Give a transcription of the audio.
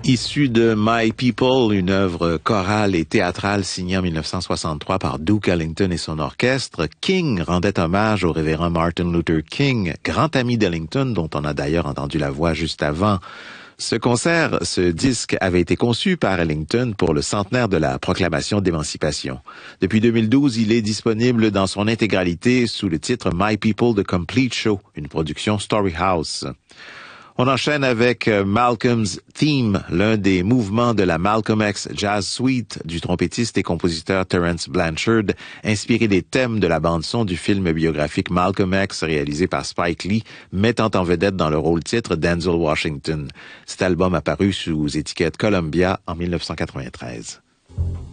Issu de My People, une œuvre chorale et théâtrale signée en 1963 par Duke Ellington et son orchestre, King rendait hommage au révérend Martin Luther King, grand ami d'Ellington, dont on a d'ailleurs entendu la voix juste avant. Ce disque avait été conçu par Ellington pour le centenaire de la proclamation d'émancipation. Depuis 2012, il est disponible dans son intégralité sous le titre My People The Complete Show, une production Storyhouse. On enchaîne avec Malcolm's Theme, l'un des mouvements de la Malcolm X Jazz Suite du trompettiste et compositeur Terence Blanchard, inspiré des thèmes de la bande-son du film biographique Malcolm X réalisé par Spike Lee, mettant en vedette dans le rôle-titre Denzel Washington. Cet album apparu sous étiquette Columbia en 1993.